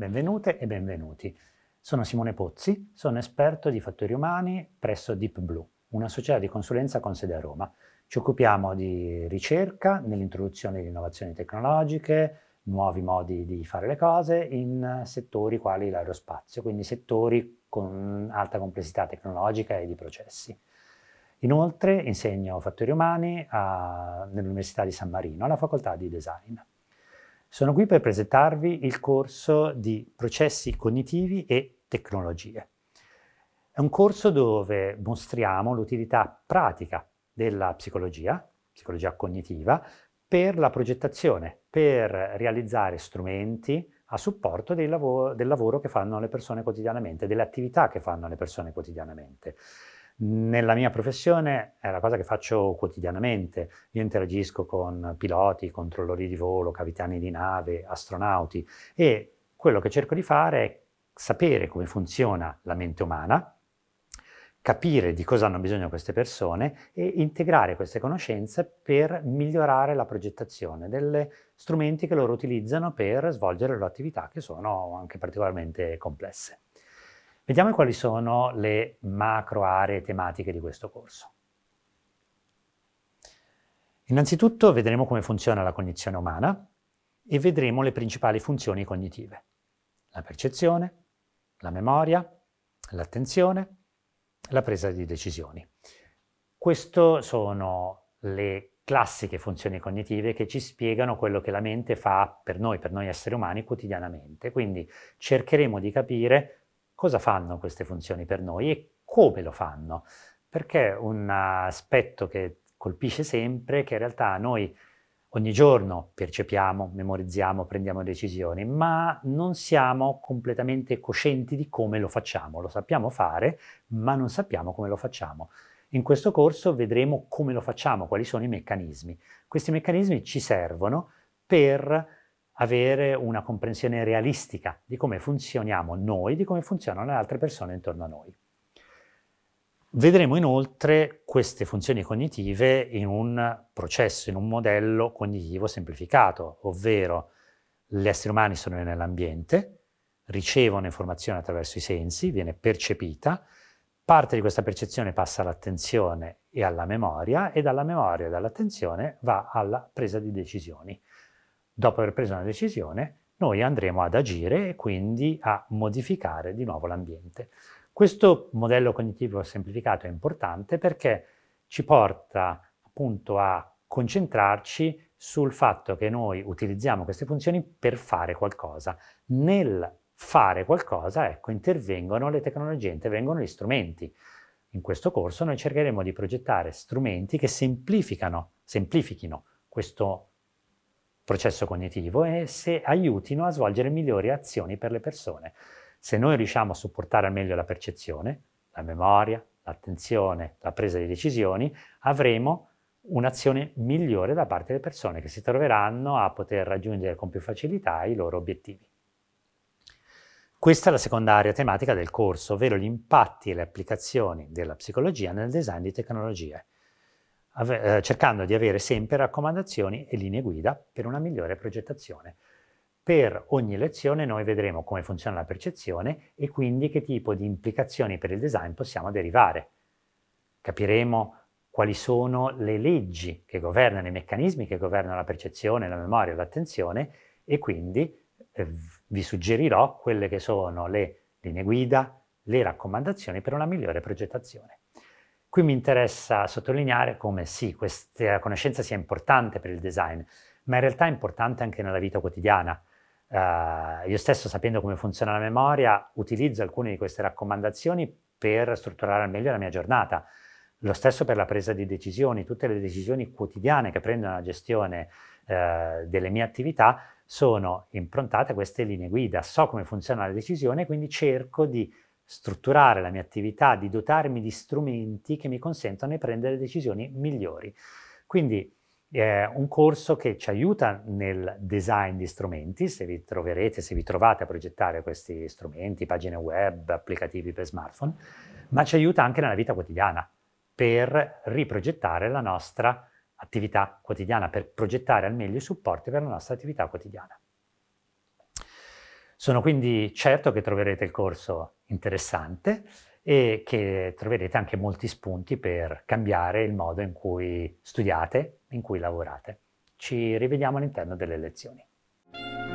Benvenute e benvenuti. Sono Simone Pozzi, sono esperto di fattori umani presso Deep Blue, una società di consulenza con sede a Roma. Ci occupiamo di ricerca nell'introduzione di innovazioni tecnologiche, nuovi modi di fare le cose in settori quali l'aerospazio, quindi settori con alta complessità tecnologica e di processi. Inoltre insegno fattori umani nell'Università di San Marino, alla facoltà di design. Sono qui per presentarvi il corso di processi cognitivi e tecnologie. È un corso dove mostriamo l'utilità pratica della psicologia cognitiva, per la progettazione, per realizzare strumenti a supporto del lavoro che fanno le persone quotidianamente, delle attività che fanno le persone quotidianamente. Nella mia professione è la cosa che faccio quotidianamente. Io interagisco con piloti, controllori di volo, capitani di nave, astronauti e quello che cerco di fare è sapere come funziona la mente umana, capire di cosa hanno bisogno queste persone e integrare queste conoscenze per migliorare la progettazione degli strumenti che loro utilizzano per svolgere le loro attività, che sono anche particolarmente complesse. Vediamo quali sono le macro aree tematiche di questo corso. Innanzitutto vedremo come funziona la cognizione umana e vedremo le principali funzioni cognitive: la percezione, la memoria, l'attenzione, la presa di decisioni. Queste sono le classiche funzioni cognitive che ci spiegano quello che la mente fa per noi esseri umani quotidianamente. Quindi cercheremo di capire cosa fanno queste funzioni per noi e come lo fanno, perché un aspetto che colpisce sempre è che in realtà noi ogni giorno percepiamo, memorizziamo, prendiamo decisioni, ma non siamo completamente coscienti di come lo facciamo. Lo sappiamo fare, ma non sappiamo come lo facciamo. In questo corso vedremo come lo facciamo, quali sono i meccanismi. Questi meccanismi ci servono per avere una comprensione realistica di come funzioniamo noi, di come funzionano le altre persone intorno a noi. Vedremo inoltre queste funzioni cognitive in un processo, in un modello cognitivo semplificato, ovvero gli esseri umani sono nell'ambiente, ricevono informazione attraverso i sensi, viene percepita, parte di questa percezione passa all'attenzione e alla memoria e dalla memoria e dall'attenzione va alla presa di decisioni. Dopo aver preso una decisione, noi andremo ad agire e quindi a modificare di nuovo l'ambiente. Questo modello cognitivo semplificato è importante perché ci porta appunto a concentrarci sul fatto che noi utilizziamo queste funzioni per fare qualcosa. Nel fare qualcosa, ecco, intervengono le tecnologie, intervengono gli strumenti. In questo corso noi cercheremo di progettare strumenti che semplifichino questo processo cognitivo e se aiutino a svolgere migliori azioni per le persone. Se noi riusciamo a supportare al meglio la percezione, la memoria, l'attenzione, la presa di decisioni, avremo un'azione migliore da parte delle persone che si troveranno a poter raggiungere con più facilità i loro obiettivi. Questa è la seconda area tematica del corso, ovvero gli impatti e le applicazioni della psicologia nel design di tecnologie, cercando di avere sempre raccomandazioni e linee guida per una migliore progettazione. Per ogni lezione noi vedremo come funziona la percezione e quindi che tipo di implicazioni per il design possiamo derivare. Capiremo quali sono le leggi che governano, i meccanismi che governano la percezione, la memoria e l'attenzione e quindi vi suggerirò quelle che sono le linee guida, le raccomandazioni per una migliore progettazione. Qui mi interessa sottolineare come sì, questa conoscenza sia importante per il design, ma in realtà è importante anche nella vita quotidiana. Io stesso, sapendo come funziona la memoria, utilizzo alcune di queste raccomandazioni per strutturare al meglio la mia giornata. Lo stesso per la presa di decisioni. Tutte le decisioni quotidiane che prendo nella gestione delle mie attività sono improntate a queste linee guida. So come funziona la decisione, quindi cerco di strutturare la mia attività, di dotarmi di strumenti che mi consentono di prendere decisioni migliori. Quindi è un corso che ci aiuta nel design di strumenti, se vi trovate a progettare questi strumenti, pagine web, applicativi per smartphone, ma ci aiuta anche nella vita quotidiana per riprogettare la nostra attività quotidiana, per progettare al meglio i supporti per la nostra attività quotidiana. Sono quindi certo che troverete il corso interessante e che troverete anche molti spunti per cambiare il modo in cui studiate, in cui lavorate. Ci rivediamo all'interno delle lezioni.